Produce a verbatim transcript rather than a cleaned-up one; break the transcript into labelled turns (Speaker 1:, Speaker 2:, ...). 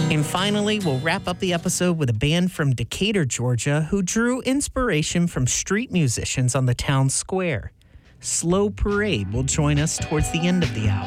Speaker 1: And finally, we'll wrap up the episode with a band from Decatur, Georgia, who drew inspiration from street musicians on the town square. Slow Parade will join us towards the end of the hour.